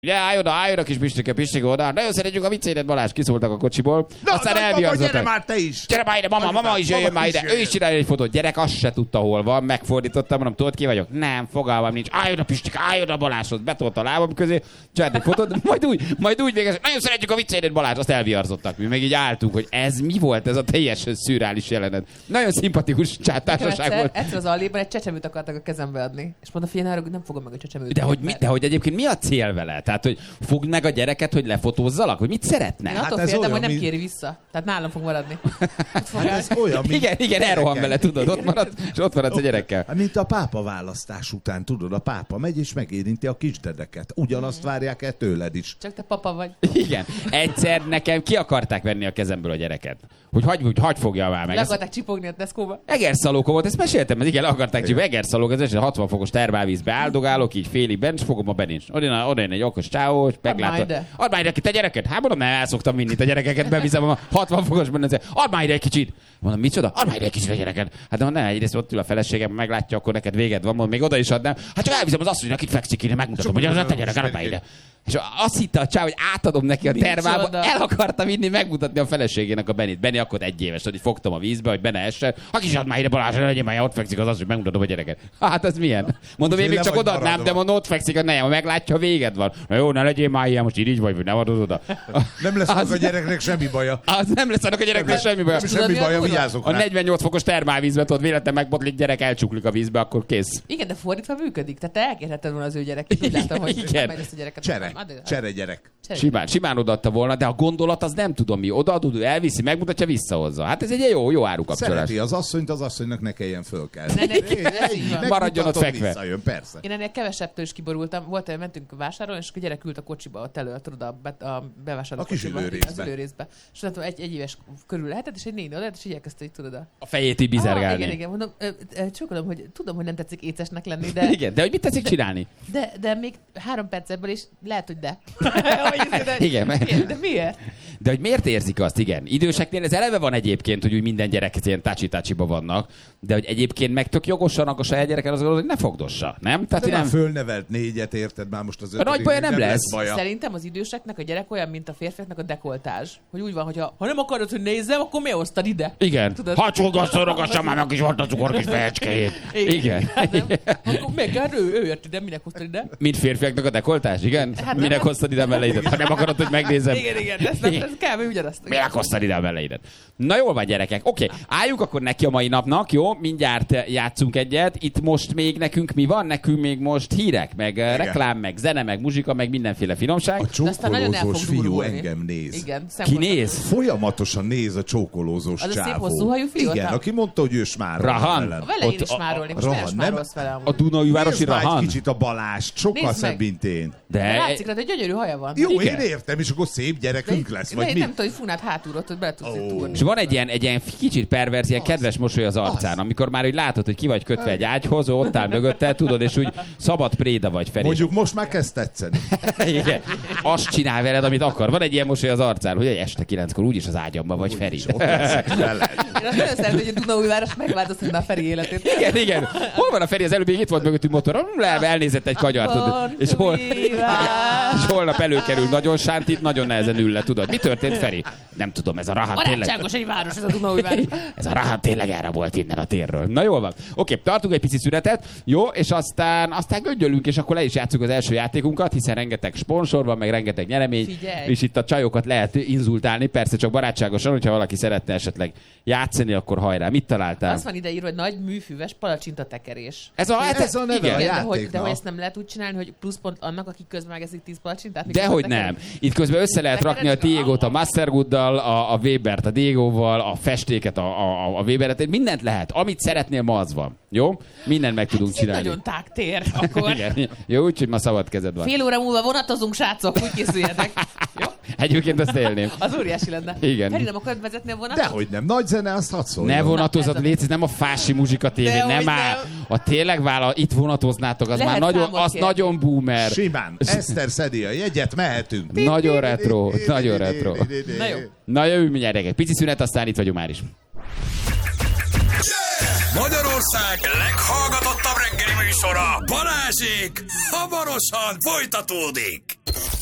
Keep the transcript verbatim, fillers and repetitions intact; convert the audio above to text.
Ugye, állj oda, állj oda, kis Pistike, Pistike oda. Nagyon szeretjük a viccédet, Balázs, kiszóltak a kocsiból. Na, aztán na, elviarzottak. gyere már te is! Gyere már ide, mama, mama is jöjjön már ide. Ő is csinálja egy fotót. Gyerek azt se tudta, hol van. Megfordítottam, mondom, tudod ki vagyok? Nem, fogalmam nincs. Állj oda, Pistike, állj oda, Balázshoz. Betolta a lábam közé, csinált egy fotót, majd úgy, majd úgy végez. Nagyon szeretjük a viccédet, Balázs, azt elviarzottak. Mi meg így álltunk, hogy ez mi volt, ez a teljesen szürreális jelenet. Nagyon szimpatikus csáttársaság volt. Egyszer az Aldiban egy csecsemőt akartak a kezembe adni. És mondta, figyelj, hogy nem fogom meg a csecsemőt. De hogy, mi, de hogy egyébként mi a cél vele? Tehát, hogy fogd meg a gyereket, hogy lefotózzalak? Hogy mit szeretne? Én attól Hát féltem, olyan, hogy nem mi... kéri vissza. Tehát nálam fog maradni. Hát ez olyan, mint... Igen, igen, elrohan vele, tudod, ott marad, és ott maradsz a gyerekkel. Hát, mint a pápa választás után, tudod, a pápa megy és megérinti a kisdedeket. Ugyanazt várják el tőled is. Csak te papa vagy. Igen. Egyszer nekem ki akarták venni a kezemből a gyereket. Hogy hagy, hogy hagy fogja már meg. Le akarták csipogni a Tesco-ba. Egerszalóka volt, ezt meséltem, mert igen, le akarták csipogni. Egerszalóka, ez hatvan fokos termálvízbe áldogálok, így félig bent, és fogom a benincs. Oda, oda egy okos csávó, és meglátod. Add már ide ki, te gyereket! Hát mondom, nem, el szoktam vinni a gyerekeket, beviszem a hatvan fokos benne. Add már ide egy kicsit! Mondom, micsoda? Add már ide egy kicsit a gyereket! Hát de nem, egyrészt ott ül a feleségem, meglátja, akkor neked véged van, mondom, még oda is adnám. Hát csak elviszem az asszonynak, akit fekszik ide, megmutatom, hogy az a te gyerek, add már ide. És azt hitte a csáv, hogy átadom neki a termába, el akarta vinni, megmutatni a feleségének a Benit. Benni akkor egy éves, hogy fogtam a vízbe, hogy Bene essen. Ha kis add már ide, Balázs, legyen már, ott fekszik az az, hogy megmutatom a gyereket. Hát ez milyen? Mondom, én még csak odaadnám, de mondom, ott fekszik a nejem, ha meglátja, véged van. Na jó, ne legyél már ilyen, most így vagy, vagy nem adod oda. Nem lesz az... a gyereknek semmi baja. Az nem lesz annak a gyereknek semmi baja. Semmi baja, vigyázok rá. A negyvennyolc fokos termálvízbe, tudod, véletlen megbotlik gyerek, elcsuklik a vízbe, akkor kész. Igen, de fordítva működik. Tehát te elkérheted volna az ő gyereket. Úgy látom, hogy igen. megy ezt a gyereket. Csere, csere gyerek. Simán, simán odaadta volna, de a gondolat az nem tudom mi. Odaadod, elviszi, megmutatja, visszahozza. Hát ez egy jó, jó árukapcsolás. Szereti az asszonyt, az asszonynak ne kelljen fölkelni. Ne, ne, maradjon ott fekve. Visszajön, persze. Én ennél kevesebbtől is kiborultam. Volt, hogy mentünk vásárolni, és a gyerek ült a kocsiba, ott elő, tudod, a, be, a bevásárló a kocsiba. Az ülőrészbe. És tudom, egy, egy éves körül lehetett, és egy néni oda, és így elkezdte, hogy tudod. A, a fejét így bizergálni. Ah, igen, igen, mondom, csókolom, hogy tudom, hogy nem tetszik écesnek lenni, de... Igen, de hogy mit tetszik de, csinálni? De, de még három perc ebből is lehet, hogy de. Igen, igen, de miért? De hogy miért érzik azt, igen. Időseknél ez eleve van egyébként, hogy úgy minden gyerek ilyen tácsi-tácsiba vannak, de hogy egyébként meg tök jogosan a saját gyereken az, hogy ne fogdossa, nem? Tehát de nem... már fölnevelt négyet, érted már most az ötödik. A nagy baja nem, nem lesz. lesz baja. Szerintem az időseknek a gyerek olyan, mint a férfiaknak a dekoltázs. Hogy úgy van, hogy ha, ha nem akarod, hogy nézzem, akkor miért hoztad ide? Igen. Ha csolgasszor, ragassam már meg is volt a cukor kis fejecskéjét. Igen. Akkor meg hát ő, ő jött ide, minek hoztad ide? Mint férfiaknak a dekoltázs, igen? Hát minek nem. hoztad ide a melleidet? Ha nem akarod, hogy megnézem. Igen, igen, ezt nem, ez kell, hogy ugyanazt. Minek hoztad ide a melleidet? Na jól van, gyerekek. Oké, okay. Álljunk akkor neki a mai napnak, jó? Mindjárt játszunk egyet. Itt most még nekünk mi van? Nekünk még most hírek, meg igen. Reklám, meg zene, meg muzsika, meg mindenféle finomság. A csókolózós fiú engem néz. Igen, ki néz? Folyamatosan néz a csókolózós az csávó. Az a szép hosszú hajú fiú? Igen, aki mondta, hogy ő smárol. Rahan. A vele én is smárolni. Most miért smárolsz vele amúgy? A Dunaújvárosi Rahan? Nézd kicsit a Balázs, sokkal szebb, mint én. De látszik rá, hogy gyönyörű haja van. Jó, én értem, és akkor szép gyerekünk lesz, vagy mi? Nem tudom, hogy Funát hátulról, hogy bele tudsz túrni. És van egy ilyen, egy ilyen kicsit pervers, ilyen kedves mosoly az arcán, amikor már úgy látod, hogy ki vagy kötve egy ágyhoz, ott áll mögötte, tudod, és úgy szabad préda vagy felé. Mondjuk most már kezd tetszeni. Igen. Azt csinál veled, amit akar. Van egy ilyen mosoly az arcán, hogy egy este kilenckor úgyis az ágyamban vagy, Feri. Én azt nagyon szeretem, hogy a Dunaújváros megváltoztatna a Feri életét. Igen, igen. Hol van a Feri? Az előbb még itt volt mögöttünk motor. Le, elnézett egy kagyart, tudod. És, hol... és holnap előkerül nagyon sántit, nagyon nehezen ül le, tudod. Mi történt, Feri? Nem tudom, ez a Rahan tényleg... Barátságos egy város, ez a Dunaújváros. Ez a Rahan tényleg erre volt innen a térről. Na jól van. Oké, tartunk egy pici szünetet, jó, és aztán, aztán göngyölünk, és akkor le is játszunk az első játékunkat, hiszen rengeteg sponsor van, meg rengeteg nyeremény. Figyelj. És itt a csajokat lehet inzultálni, persze csak barátságosan, hogyha valaki szeretne esetleg játszani, akkor hajrá. Mit találtál? Azt van ide írva, hogy nagy műfüves palacsintatekerés. Ez a, hát ez a neve igen. a de, hogy, játéknak. de hogy ezt nem lehet úgy csinálni, hogy pluszpont annak, akik közben megeszik tíz palacsintát? Dehogy nem. Itt közben össze lehet rakni a Diegót a Mastergooddal, a, a Webert a Diegóval, a festéket a, a, a Weberet, mindent lehet. Amit szeretnél, ma az van. Jó? Mindent meg tudunk hát csinálni. Nagyon tágtér akkor. Igen. Jó, úgyhogy ma szabad kezed van. Fél óra múlva vonatozunk, srácok, úgy készüljetek. Jó? Egyébként ezt élném. Az óriási lenne. Igen. Feri, nem akarod vezetni a vonatot? Dehogy nem. Nagy zene, azt hadd szóljon. Ne vonatozat, légy, ez nem a Fási Muzsika tévé, nem áll. A tényleg vállal, itt vonatoznátok, az lehet már nagyon, az kérni. nagyon boomer. Simán. Eszter szedi a jegyet, mehetünk. Nagyon retro, nagyon retro. Na jó. Na jövő mindjárt, egy pici szünet, aztán itt vagyunk már is. Magyarország leghallgatottabb reggeli műsora, Balázsék, hamarosan folytatódik.